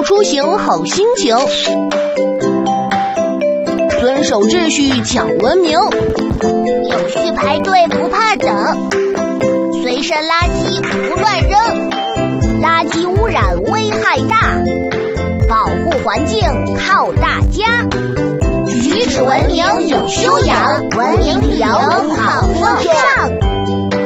交出行好心情，遵守秩序讲文明， 有序排队不怕等，随身垃圾不乱扔，垃圾污染危害大，保护环境靠大家。举止文明有修养，文明理由